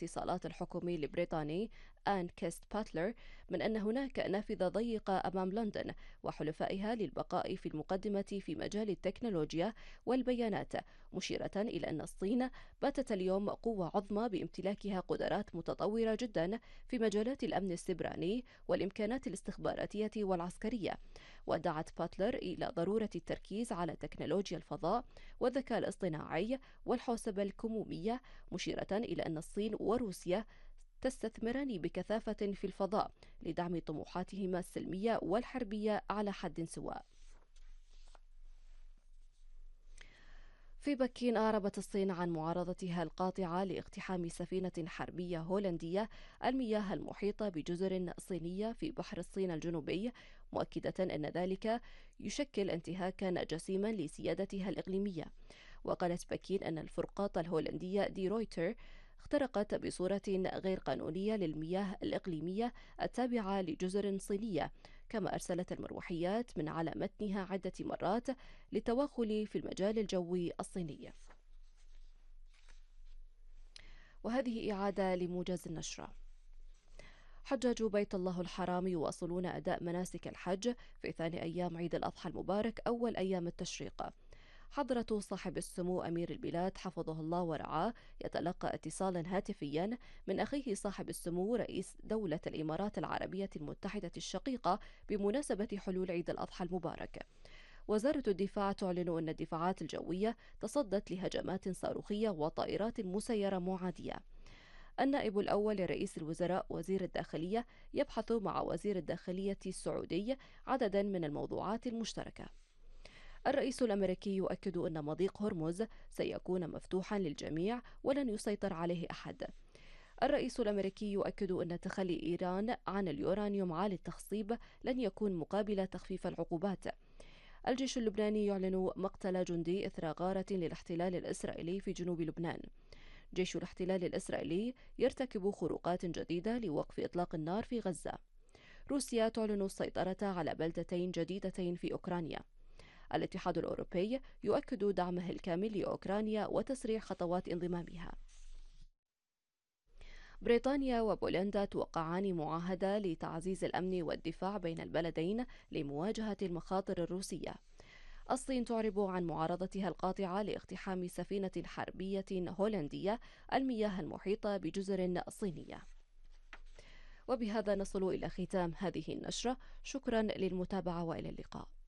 الاتصالات الحكومي البريطاني آن كيست باتلر من أن هناك نافذة ضيقة أمام لندن وحلفائها للبقاء في المقدمة في مجال التكنولوجيا والبيانات، مشيرة إلى أن الصين باتت اليوم قوة عظمى بامتلاكها قدرات متطورة جدا في مجالات الأمن السيبراني والإمكانات الاستخباراتية والعسكرية. ودعت باتلر إلى ضرورة التركيز على تكنولوجيا الفضاء والذكاء الاصطناعي والحوسبة الكمومية، مشيرة إلى أن الصين وروسيا تستثمران بكثافة في الفضاء لدعم طموحاتهما السلمية والحربية على حد سواء. في بكين أعربت الصين عن معارضتها القاطعة لاقتحام سفينة حربية هولندية المياه المحيطة بجزر صينية في بحر الصين الجنوبي، مؤكدة أن ذلك يشكل انتهاكا جسيما لسيادتها الإقليمية. وقالت بكين أن الفرقاطة الهولندية دي رويتر اخترقت بصورة غير قانونية للمياه الإقليمية التابعة لجزر صينية، كما أرسلت المروحيات من على متنها عدة مرات للتوغل في المجال الجوي الصيني. وهذه إعادة لموجز النشرة. حجاج بيت الله الحرام يواصلون أداء مناسك الحج في ثاني أيام عيد الأضحى المبارك أول أيام التشريق. حضرة صاحب السمو أمير البلاد حفظه الله ورعاه يتلقى اتصالا هاتفيا من أخيه صاحب السمو رئيس دولة الإمارات العربية المتحدة الشقيقة بمناسبة حلول عيد الأضحى المبارك. وزارة الدفاع تعلن أن الدفاعات الجوية تصدت لهجمات صاروخية وطائرات مسيرة معادية. النائب الأول لرئيس الوزراء وزير الداخلية يبحث مع وزير الداخلية السعودي عددا من الموضوعات المشتركة. الرئيس الأمريكي يؤكد أن مضيق هرمز سيكون مفتوحا للجميع ولن يسيطر عليه أحد. الرئيس الأمريكي يؤكد أن تخلي إيران عن اليورانيوم عالي التخصيب لن يكون مقابل تخفيف العقوبات. الجيش اللبناني يعلن مقتل جندي إثر غارة للاحتلال الإسرائيلي في جنوب لبنان. جيش الاحتلال الإسرائيلي يرتكب خروقات جديدة لوقف إطلاق النار في غزة. روسيا تعلن السيطرة على بلدتين جديدتين في أوكرانيا. الاتحاد الأوروبي يؤكد دعمه الكامل لأوكرانيا وتسريع خطوات انضمامها. بريطانيا وبولندا توقعان معاهدة لتعزيز الأمن والدفاع بين البلدين لمواجهة المخاطر الروسية. الصين تعرب عن معارضتها القاطعة لاقتحام سفينة حربية هولندية المياه المحيطة بجزر صينية. وبهذا نصل إلى ختام هذه النشرة. شكرا للمتابعة وإلى اللقاء.